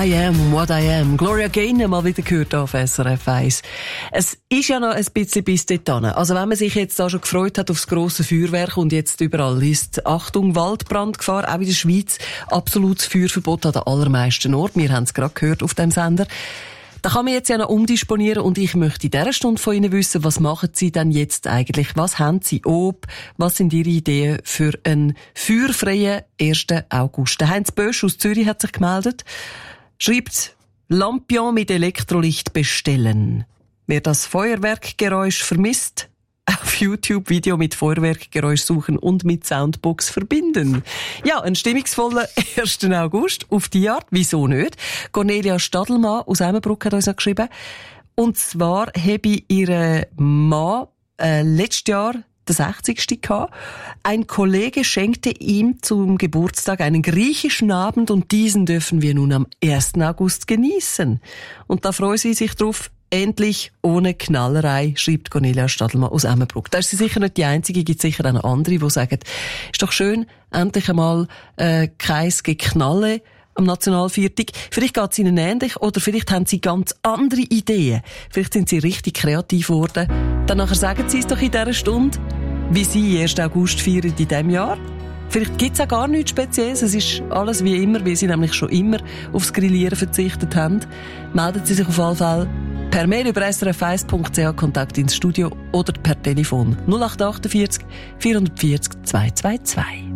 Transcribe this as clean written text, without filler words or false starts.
I am what I am. Gloria Gaynor mal wieder gehört auf SRF 1. Es ist ja noch ein bisschen bis dorthin. Also wenn man sich jetzt da schon gefreut hat auf das grosse Feuerwerk und jetzt überall ist, Achtung, Waldbrandgefahr, auch in der Schweiz, absolutes Feuerverbot an den allermeisten Orten. Wir haben es gerade gehört auf dem Sender. Da kann man jetzt ja noch umdisponieren und ich möchte in dieser Stunde von Ihnen wissen, was machen Sie denn jetzt eigentlich? Was haben Sie ob? Was sind Ihre Ideen für einen feuerfreien 1. August? Der Heinz Bösch aus Zürich hat sich gemeldet, schreibt, Lampion mit Elektrolicht bestellen. Wer das Feuerwerkgeräusch vermisst, auf YouTube Video mit Feuerwerkgeräusch suchen und mit Soundbox verbinden. Ja, ein stimmungsvoller 1. August auf die Art. Wieso nicht? Cornelia Stadelmann aus Emmenbruck hat uns noch geschrieben. Und zwar habe ihre Mann letztes Jahr der 60. gehabt. Ein Kollege schenkte ihm zum Geburtstag einen griechischen Abend und diesen dürfen wir nun am 1. August genießen. Und da freuen sie sich drauf. Endlich ohne Knallerei, schreibt Cornelia Stadelmann aus Emmenbruck. Da ist sie sicher nicht die Einzige, gibt sicher auch noch andere, die sagen, ist doch schön, endlich einmal kein Geknalle am Nationalviertag. Vielleicht geht es Ihnen ähnlich oder vielleicht haben Sie ganz andere Ideen. Vielleicht sind Sie richtig kreativ geworden. Dann nachher sagen Sie es doch in dieser Stunde, wie Sie 1. August feiern in diesem Jahr. Vielleicht gibt es auch gar nichts Spezielles. Es ist alles wie immer, weil Sie nämlich schon immer aufs Grillieren verzichtet haben. Melden Sie sich auf alle Fälle per Mail über srf1.ch, Kontakt ins Studio oder per Telefon 0848 440 222.